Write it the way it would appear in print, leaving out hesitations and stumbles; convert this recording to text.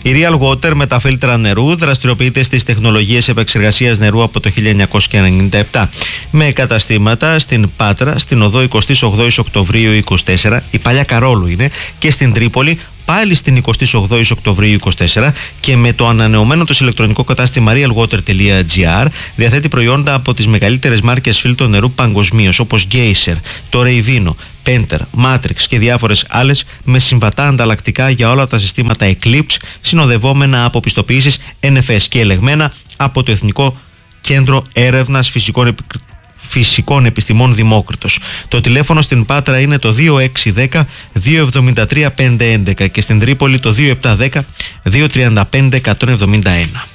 Η Real Water με τα φίλτρα νερού δραστηριοποιείται στις τεχνολογίες επεξεργασίας νερού από το 1997. Με καταστήματα στην Πάτρα, στην οδό 28 Οκτωβρίου 24, η παλιά Καρόλου είναι, και στην Τρίπολη, πάλι στην 28 Οκτωβρίου 24, και με το ανανεωμένο του ηλεκτρονικό κατάστημα realwater.gr διαθέτει προϊόντα από τις μεγαλύτερες μάρκες φίλτρων νερού παγκοσμίως, όπως Geyser, το Reivino, Penter, Matrix και διάφορες άλλες, με συμβατά ανταλλακτικά για όλα τα συστήματα Eclipse, συνοδευόμενα από πιστοποιήσεις NFS και ελεγμένα από το Εθνικό Κέντρο Έρευνας Φυσικών Επιστημών Δημόκριτος. Το τηλέφωνο στην Πάτρα είναι το 2610 273 511 και στην Τρίπολη το 2710 235 171.